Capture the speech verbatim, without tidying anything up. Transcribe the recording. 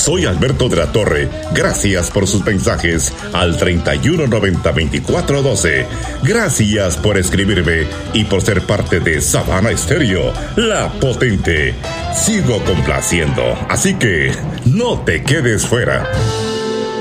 Soy Alberto de la Torre. Gracias por sus mensajes al treinta y uno noventa veinticuatro doce. Gracias por escribirme y por ser parte de Savana Estéreo, la potente. Sigo complaciendo, así que no te quedes fuera.